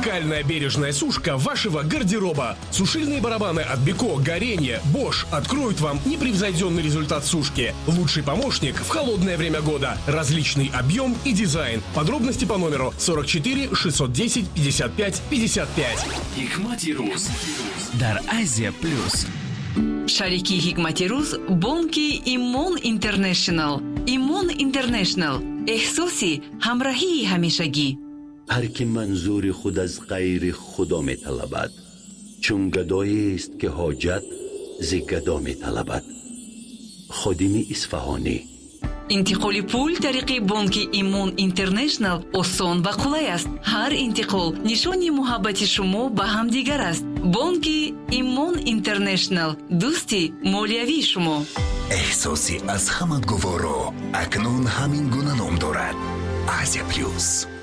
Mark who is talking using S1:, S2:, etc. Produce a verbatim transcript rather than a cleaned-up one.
S1: Уникальная бережная сушка вашего гардероба. Сушильные барабаны от Беко, Горение, Bosch откроют вам непревзойденный результат сушки. Лучший помощник в холодное время года. Различный объем и дизайн. Подробности по номеру сорок четыре шестьсот десять пятьдесят пять пятьдесят пять.
S2: Hikmati Ruz дар Азия Плюс.
S3: Шарики Hikmati Ruz бонки Имон Интернешнл. Имон Интернешнл. احساسی همراهی همیشگی.
S4: هر که منظور خود از غیر خدا می طلبد، چون گدایی است که حاجت ز گدا می طلبد. خادم اصفهانی.
S3: انتقال پول طریق بانک ایمون اینترنشنل آسان و قلای است. هر انتقال نشانی محبت شما به هم دیگر است. بانک ایمون اینترنشنل، دوستی مالیوی شما.
S5: احساسی از همه گوارا اکنون همین گونه نام دارد. آسیا پلوس.